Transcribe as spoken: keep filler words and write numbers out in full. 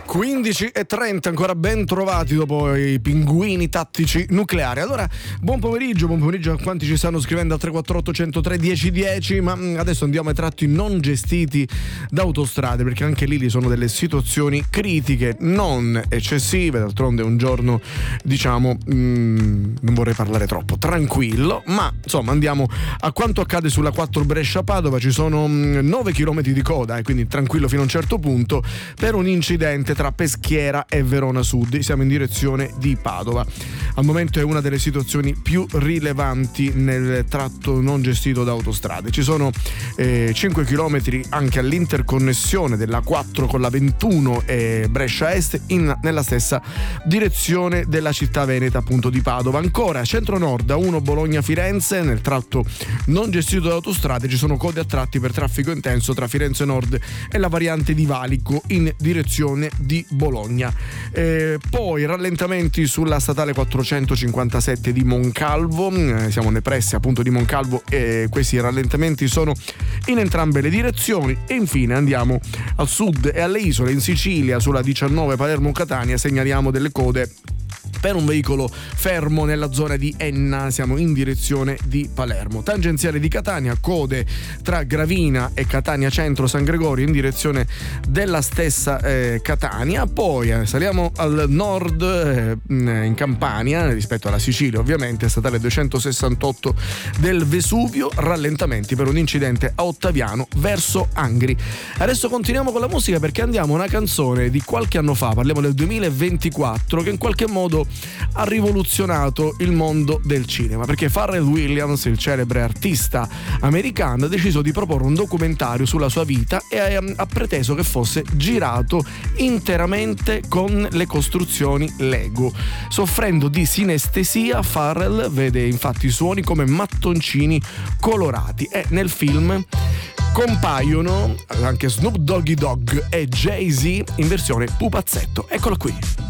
quindici e trenta, ancora ben trovati dopo i pinguini tattici nucleari. Allora, buon pomeriggio, buon pomeriggio a quanti ci stanno scrivendo al tre quattro otto uno zero tre uno zero uno zero, ma adesso andiamo ai tratti non gestiti da autostrade, perché anche lì sono delle situazioni critiche, non eccessive, d'altronde è un giorno, diciamo, mh, non vorrei parlare troppo, tranquillo, ma insomma andiamo a quanto accade sulla quattro Brescia-Padova. Ci sono nove chilometri di coda, e eh, quindi tranquillo fino a un certo punto, per un incidente tra Peschiera e Verona Sud. Siamo in direzione di Padova. Al momento è una delle situazioni più rilevanti nel tratto non gestito da autostrade. Ci sono eh, cinque chilometri anche all'interconnessione della quattro con la ventuno e Brescia Est in, nella stessa direzione della città veneta, appunto, di Padova. Ancora centro-nord a uno Bologna-Firenze, nel tratto non gestito da autostrade ci sono code a tratti per traffico intenso tra Firenze Nord e la variante di Valico in direzione di Bologna. Eh, poi rallentamenti sulla statale quattrocentocinquantasette di Moncalvo, eh, siamo nei pressi appunto di Moncalvo e questi rallentamenti sono in entrambe le direzioni. E infine andiamo al sud e alle isole, in Sicilia sulla diciannove Palermo-Catania segnaliamo delle code per un veicolo fermo nella zona di Enna, siamo in direzione di Palermo. Tangenziale di Catania, code tra Gravina e Catania Centro San Gregorio in direzione della stessa eh, Catania. Poi eh, saliamo al nord eh, in Campania rispetto alla Sicilia, ovviamente statale duecentosessantotto del Vesuvio, rallentamenti per un incidente a Ottaviano verso Angri. Adesso continuiamo con la musica, perché andiamo a una canzone di qualche anno fa, parliamo del duemilaventiquattro, che in qualche modo ha rivoluzionato il mondo del cinema, perché Pharrell Williams, il celebre artista americano, ha deciso di proporre un documentario sulla sua vita e ha preteso che fosse girato interamente con le costruzioni Lego. Soffrendo di sinestesia, Pharrell vede infatti i suoni come mattoncini colorati, e nel film compaiono anche Snoop Doggy Dogg e Jay-Z in versione pupazzetto. Eccolo qui.